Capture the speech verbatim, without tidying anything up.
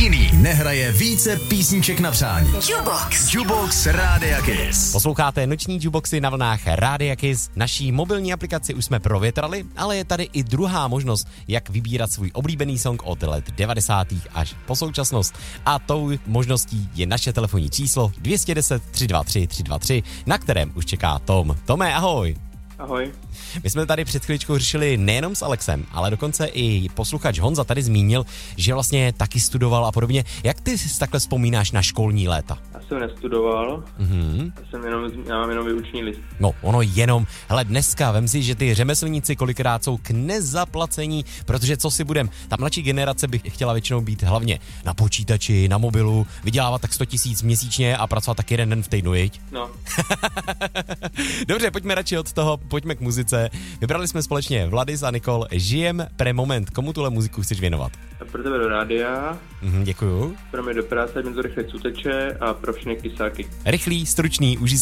jiný nehraje více písniček na přání. Jukebox. Jukebox Rádia Kiss. Posloucháte noční jukeboxy na vlnách Rádia Kiss. Naší mobilní aplikaci už jsme provětrali, ale je tady i druhá možnost, jak vybírat svůj oblíbený song od let devadesátých až po současnost. A tou možností je naše telefonní číslo dvě stě deset tři dva tři tři dva tři, na kterém už čeká Tom. Tome, ahoj. Ahoj. My jsme tady před chvíličkou řešili nejenom s Alexem, ale dokonce i posluchač Honza tady zmínil, že vlastně taky studoval a podobně. Jak ty si takhle vzpomínáš na školní léta? Já jsem nestudoval, Mhm. já jsem jenom, já mám jenom vyučený list. No, ono jenom. Hele, dneska vem si, že ty řemeslníci kolikrát jsou k nezaplacení, protože co si budem, ta mladší generace by chtěla většinou být hlavně na počítači, na mobilu, vydělávat tak sto tisíc měsíčně a pracovat tak jeden den v týdnu, jeď? No. Dobře, pojďme radši od toho, pojďme k muzice. Vybrali jsme společně Vladis a Nikol Žijem pre moment. Komu tuhle muziku chceš věnovat? A pro tebe do rádia, Mhm, děkuju. pro mě do práce, ať mi to rychle uteče a pro všechny kysáky. Rychlý, stručný, užij